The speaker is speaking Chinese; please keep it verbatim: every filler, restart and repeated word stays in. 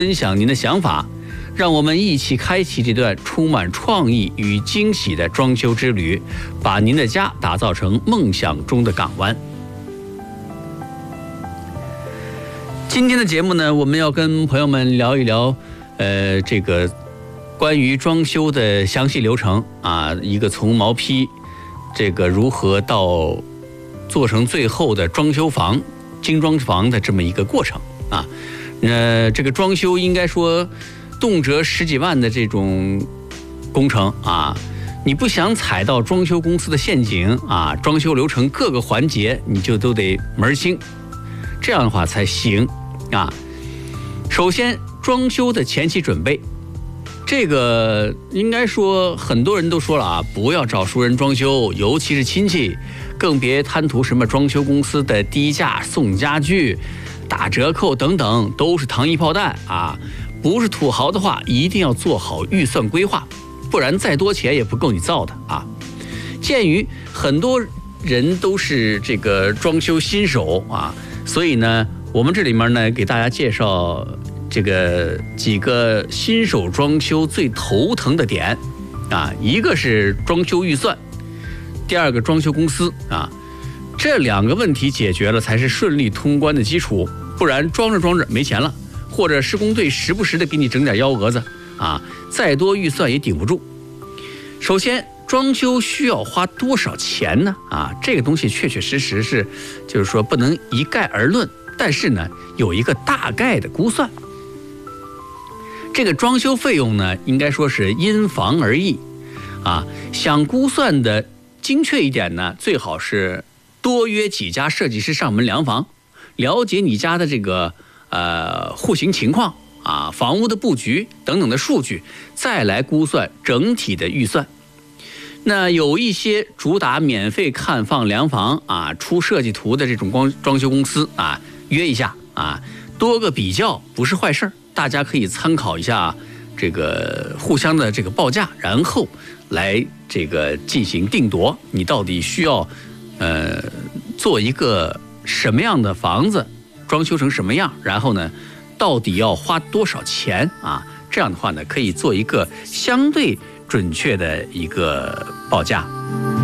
分享您的想法，让我们一起开启这段充满创意与惊喜的装修之旅，把您的家打造成梦想中的港湾。今天的节目呢，我们要跟朋友们聊一聊，呃，这个关于装修的详细流程啊，一个从毛坯，这个如何到做成最后的装修房、精装房的这么一个过程啊。呃，这个装修应该说动辄十几万的这种工程啊，你不想踩到装修公司的陷阱啊，装修流程各个环节你就都得门儿清，这样的话才行啊。首先，装修的前期准备，这个应该说很多人都说了啊，不要找熟人装修，尤其是亲戚，更别贪图什么装修公司的低价送家具、打折扣等等，都是糖衣炮弹啊！不是土豪的话，一定要做好预算规划，不然再多钱也不够你造的啊！鉴于很多人都是这个装修新手啊，所以呢，我们这里面呢给大家介绍这个几个新手装修最头疼的点啊，一个是装修预算，第二个装修公司啊，这两个问题解决了才是顺利通关的基础，不然装着装着没钱了，或者施工队时不时的给你整点幺蛾子啊，再多预算也顶不住。首先，装修需要花多少钱呢？啊，这个东西确确实实是，就是说不能一概而论，但是呢，有一个大概的估算。这个装修费用呢，应该说是因房而异啊。想估算的精确一点呢，最好是多约几家设计师上门量房，了解你家的这个呃户型情况啊、房屋的布局等等的数据，再来估算整体的预算。那有一些主打免费看房量房啊、出设计图的这种光装修公司啊，约一下啊，多个比较不是坏事儿。大家可以参考一下这个互相的这个报价，然后来这个进行定夺，你到底需要呃做一个什么样的房子，装修成什么样，然后呢到底要花多少钱啊？这样的话呢，可以做一个相对准确的一个报价。